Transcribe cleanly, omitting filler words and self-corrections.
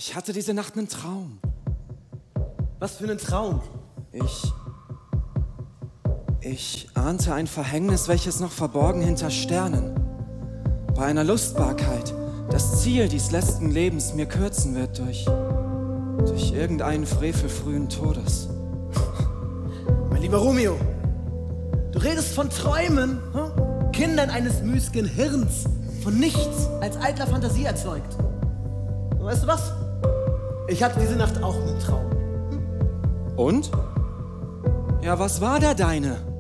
Ich hatte diese Nacht einen Traum. Was für einen Traum? Ich ahnte ein Verhängnis, welches noch verborgen hinter Sternen, bei einer Lustbarkeit, das Ziel dies letzten Lebens mir kürzen wird durch irgendeinen Frevel frühen Todes. Mein lieber Romeo, du redest von Träumen, Kindern eines müßigen Hirns, von nichts als eitler Fantasie erzeugt. Und weißt du was? Ich hatte diese Nacht auch einen Traum. Und? Ja, was war der deine?